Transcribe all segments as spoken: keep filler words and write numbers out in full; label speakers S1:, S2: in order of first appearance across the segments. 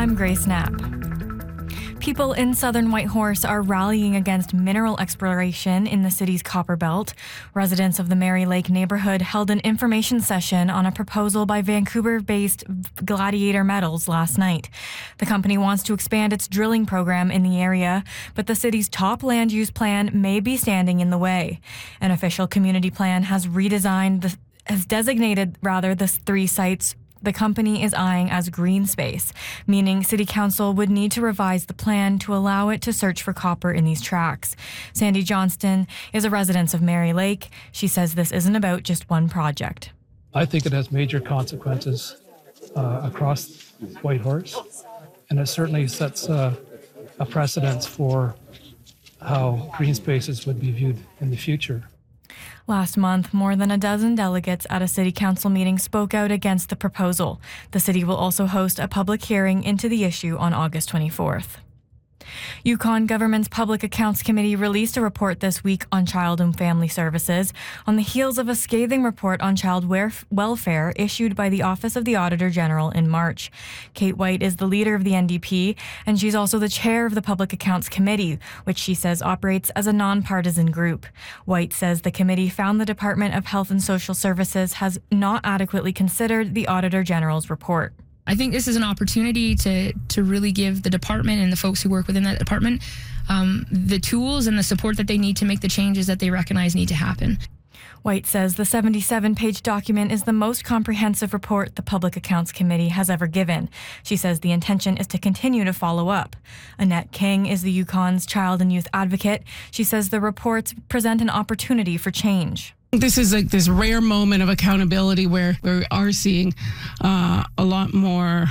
S1: I'm Grace Knapp. People in southern Whitehorse are rallying against mineral exploration in the city's copper belt. Residents of the Mary Lake neighborhood held an information session on a proposal by Vancouver-based Gladiator Metals last night. The company wants to expand its drilling program in the area, but the city's top land use plan may be standing in the way. An official community plan has redesigned the has designated rather the three sites the company is eyeing as green space, meaning City Council would need to revise the plan to allow it to search for copper in these tracts. Sandy Johnston is a resident of Mary Lake. She says this isn't about just one project.
S2: I think it has major consequences uh, across Whitehorse, and it certainly sets uh, a precedence for how green spaces would be viewed in the future.
S1: Last month, more than a dozen delegates at a city council meeting spoke out against the proposal. The city will also host a public hearing into the issue on August twenty-fourth. Yukon Government's Public Accounts Committee released a report this week on child and family services on the heels of a scathing report on child welfare issued by the Office of the Auditor General in March. Kate White is the leader of the N D P, and she's also the chair of the Public Accounts Committee, which she says operates as a nonpartisan group. White says the committee found the Department of Health and Social Services has not adequately considered the Auditor General's report.
S3: I think this is an opportunity to to really give the department and the folks who work within that department um, the tools and the support that they need to make the changes that they recognize need to happen.
S1: White says the seventy-seven page document is the most comprehensive report the Public Accounts Committee has ever given. She says the intention is to continue to follow up. Annette King is the Yukon's child and youth advocate. She says the reports present an opportunity for change.
S4: This is like this rare moment of accountability where, where we are seeing uh, a lot more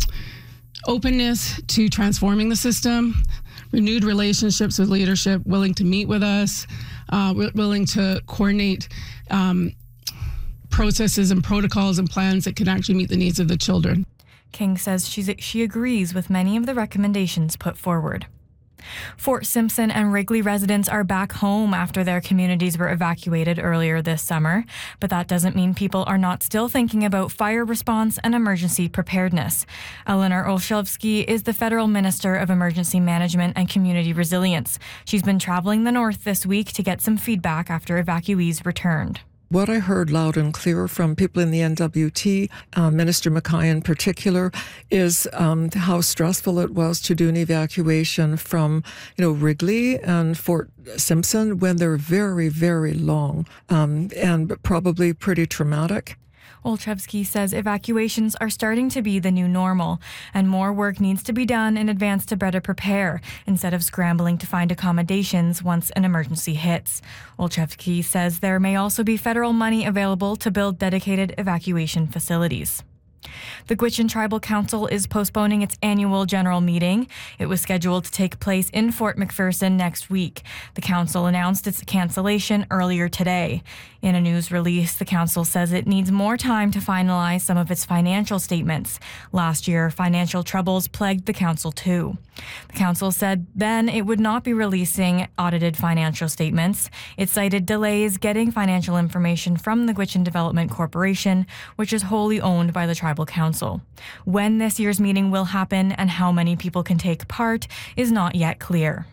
S4: openness to transforming the system, renewed relationships with leadership, willing to meet with us, uh, willing to coordinate um, processes and protocols and plans that can actually meet the needs of the children.
S1: King says she's, she agrees with many of the recommendations put forward. Fort Simpson and Wrigley residents are back home after their communities were evacuated earlier this summer, but that doesn't mean people are not still thinking about fire response and emergency preparedness. Eleanor Olszewski is the Federal Minister of Emergency Management and Community Resilience. She's been traveling the north this week to get some feedback after evacuees returned.
S5: What I heard loud and clear from people in the N W T, uh, Minister Mackay in particular, is um, how stressful it was to do an evacuation from, you know, Wrigley and Fort Simpson when they're very, very long um, and probably pretty traumatic.
S1: Olszewski says evacuations are starting to be the new normal, and more work needs to be done in advance to better prepare, instead of scrambling to find accommodations once an emergency hits. Olszewski says there may also be federal money available to build dedicated evacuation facilities. The Gwich'in Tribal Council is postponing its annual general meeting. It was scheduled to take place in Fort McPherson next week. The council announced its cancellation earlier today. In a news release, the council says it needs more time to finalize some of its financial statements. Last year, financial troubles plagued the council too. The council said then it would not be releasing audited financial statements. It cited delays getting financial information from the Gwich'in Development Corporation, which is wholly owned by the Tribal Council. When this year's meeting will happen and how many people can take part is not yet clear.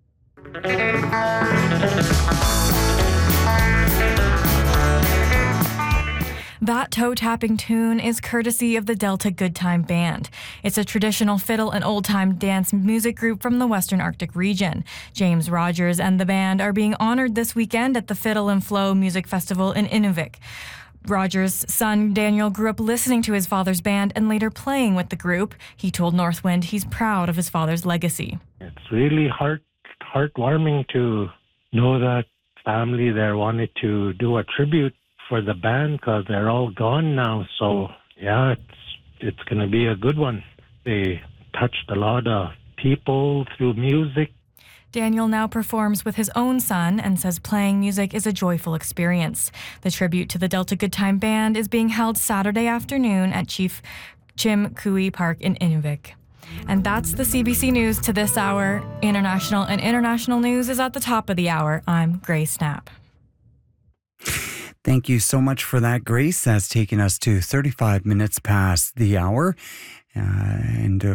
S1: That toe-tapping tune is courtesy of the Delta Good Time Band. It's a traditional fiddle and old-time dance music group from the Western Arctic region. James Rogers and the band are being honored this weekend at the Fiddle and Flow Music Festival in Inuvik. Rogers' son Daniel grew up listening to his father's band and later playing with the group. He told Northwind he's proud of his father's legacy.
S6: It's really heart heartwarming to know that family there wanted to do a tribute for the band because they're all gone now. So yeah, it's it's going to be a good one. They touched a lot of people through music.
S1: Daniel now performs with his own son and says playing music is a joyful experience. The tribute to the Delta Good Time Band is being held Saturday afternoon at Chief Chim Cooey Park in Inuvik. And that's the C B C News to this hour. International and international news is at the top of the hour. I'm Grace Knapp.
S7: Thank you so much for that, Grace. That's taking us to thirty-five minutes past the hour. Uh, and uh,